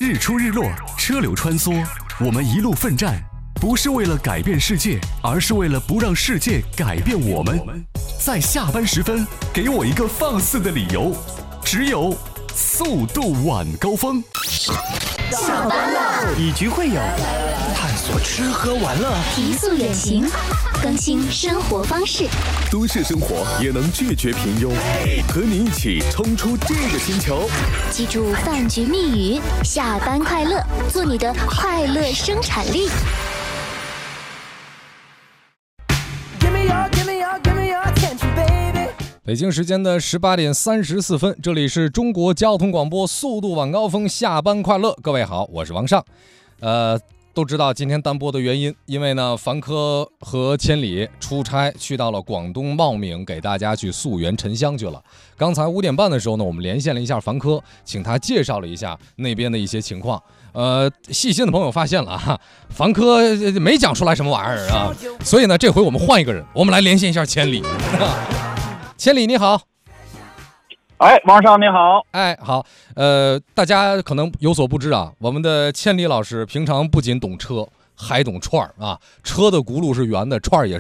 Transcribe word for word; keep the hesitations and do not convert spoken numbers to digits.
日出日落，车流穿梭，我们一路奋战，不是为了改变世界，而是为了不让世界改变我们。在下班时分，给我一个放肆的理由，只有速度晚高峰。 下班了， 以局会友，探索吃喝玩乐， 提速远行，更新生活方式。 都市生活也能拒绝平庸，和你一起冲出这个星球。 记住饭局密语：下班快乐，做你的快乐生产力。 北京时间的十八点三十四分，这里是中国交通广播速度晚高峰，下班快乐。各位好，我是王尚。呃，都知道今天单播的原因，因为呢，凡科和千里出差去到了广东茂名，给大家去溯源沉香去了。刚才五点半的时候呢，我们连线了一下凡科，请他介绍了一下那边的一些情况。呃，细心的朋友发现了哈，凡科没讲出来什么玩意儿啊，所以呢，这回我们换一个人，我们来连线一下千里。千里你好。 哎，王少你好。 哎，好，呃，大家可能有所不知啊，我们的千里老师平常不仅懂车，还懂串儿啊，车的轱辘是圆的，串儿也